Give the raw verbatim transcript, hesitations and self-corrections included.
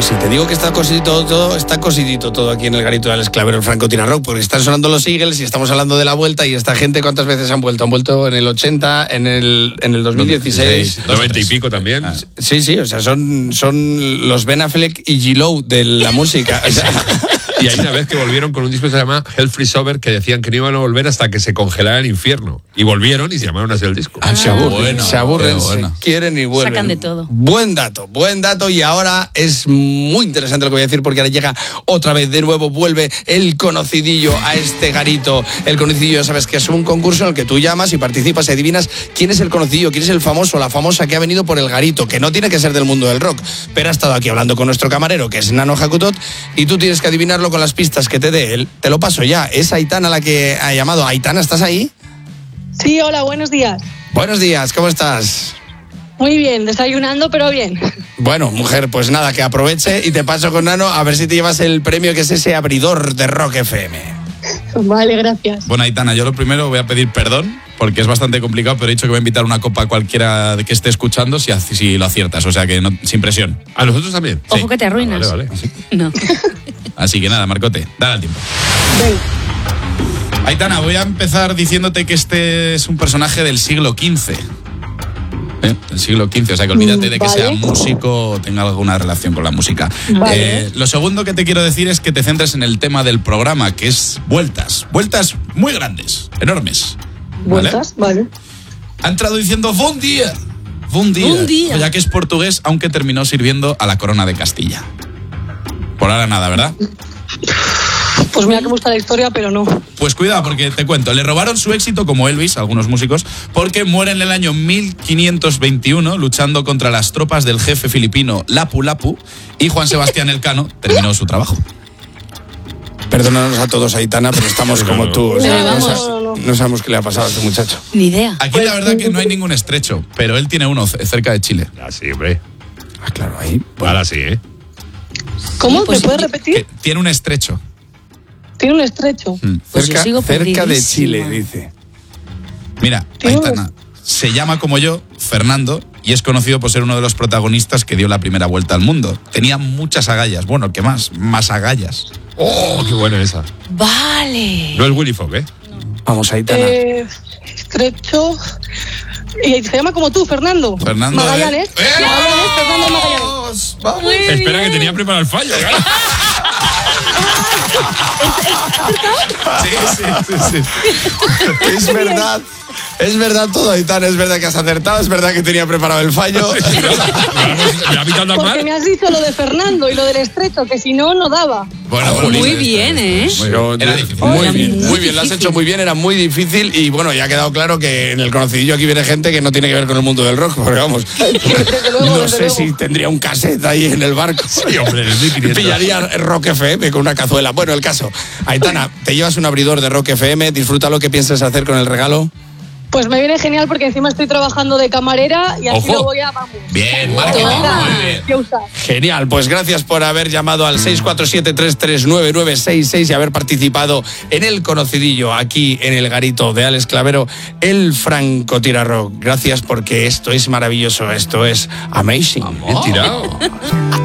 Pues sí, te digo que está cosidito todo, está cosidito todo aquí en el garito de Alex Clavero, el Francotirador Rock, porque están sonando los Eagles y estamos hablando de la vuelta, y esta gente, ¿cuántas veces han vuelto? Han vuelto en el ochenta, en el, en el dos mil dieciséis. noventa y pico también. Ah, sí, sí, o sea, son, son los Ben Affleck y G-Lo de la música. O sea, y hay una vez que volvieron con un disco que se llama Hell Freeze Over, que decían que no iban a volver hasta que se congelara el infierno. Y volvieron y se llamaron así el disco. Ah, se aburren, bueno, se aburren, bueno. se quieren y vuelven. Sacan de todo. Buen dato, buen dato. Y ahora es muy interesante lo que voy a decir, porque ahora llega otra vez, de nuevo, vuelve el conocidillo a este garito. El conocidillo, sabes que es un concurso en el que tú llamas y participas y adivinas quién es el conocidillo, quién es el famoso, la famosa que ha venido por el garito, que no tiene que ser del mundo del rock, pero ha estado aquí hablando con nuestro camarero, que es Nano Jacutot, y tú tienes que adivinarlo con las pistas que te dé él. Te lo paso ya. Es Aitana la que ha llamado. Aitana, ¿estás ahí? Sí, hola, buenos días. Buenos días, ¿cómo estás? Muy bien, desayunando, pero bien. Bueno, mujer, pues nada, que aproveche y te paso con Nano a ver si te llevas el premio, que es ese abridor de Rock F M. Vale, gracias. Bueno, Aitana, yo lo primero voy a pedir perdón, porque es bastante complicado, pero he dicho que voy a invitar una copa a cualquiera que esté escuchando si, si lo aciertas, o sea que no, sin presión. ¿A nosotros también? Ojo Sí. que te arruinas. Vale, vale. No. Así que nada, Marcote, dale al tiempo. Ven. Aitana, voy a empezar diciéndote que este es un personaje del siglo quince. ¿Eh? Del siglo quince, o sea que olvídate de que Vale. sea músico o tenga alguna relación con la música. Vale. Eh, lo segundo que te quiero decir es que te centres en el tema del programa, que es vueltas. Vueltas muy grandes, enormes. ¿Vale? ¿Vueltas? Vale. Ha entrado diciendo buen día. Buen día. Buen día. Ya que es portugués, aunque terminó sirviendo a la corona de Castilla. Por ahora nada, ¿verdad? Pues mira que me gusta la historia, pero no. Pues cuidado, porque te cuento, le robaron su éxito como Elvis, algunos músicos, porque muere en el año mil quinientos veintiuno luchando contra las tropas del jefe filipino Lapu Lapu, y Juan Sebastián Elcano terminó su trabajo. Perdónanos a todos, Aitana, pero estamos como tú. O sea, No, no, vamos. sa- no sabemos qué le ha pasado a este muchacho. Ni idea. Aquí la verdad que no hay ningún estrecho, pero él tiene uno c- cerca de Chile. Ah, sí, hombre. Ah, claro, ahí. Ahora sí, ¿eh? ¿Cómo? pues ¿Me puedes sí. repetir? Que tiene un estrecho. Tiene un estrecho. Mm. Pues yo cerca sigo cerca de perdidísima. Chile, dice. Mira, Tiene un- Aitana se llama como yo, Fernando, y es conocido por ser uno de los protagonistas que dio la primera vuelta al mundo. Tenía muchas agallas, bueno, ¿qué más? Más agallas. ¡Oh, qué buena esa! Vale. No es Willy Fogg, ¿eh? Vamos, Aitana. Eh, estrecho. Y se llama como tú, Fernando. Fernando, Magallanes. ¿eh? ¡Eh! Magallanes, Fernando Magallanes. Vamos. Muy Espera, bien. que tenía preparado el fallo. ¿eh? Sí, sí, sí, sí. Es verdad. Es verdad todo, Aitana. Es verdad que has acertado. Es verdad que tenía preparado el fallo. ¿Me ha pitado tan Porque mal? me has dicho lo de Fernando y lo del estrecho, que si no, no daba. Bueno, Muy Jolín, bien, ¿eh? Pero, Era difícil. Muy Era bien, muy muy bien. Lo has difícil. hecho muy bien. Era muy difícil. Y bueno, ya ha quedado claro que en el conocidillo aquí viene gente que no tiene que ver con el mundo del rock. Porque vamos, Desde luego, no desde sé luego. si tendría un cassette ahí en el barco. Sí, hombre, en el mil quinientos. Pillaría Rock F M con una cazuela. Bueno, el caso. Aitana, te llevas un abridor de Rock F M. Disfruta lo que piensas hacer con el regalo. Pues me viene genial porque encima estoy trabajando de camarera y así Ojo. lo voy a, vamos, Bien, marketing, Toma. muy bien. a usar. Genial, pues gracias por haber llamado al seis cuatro siete, tres tres nueve nueve seis seis y haber participado en el conocidillo aquí en el garito de Alex Clavero, el Francotirador. Gracias, porque esto es maravilloso, esto es amazing. Bien tirado.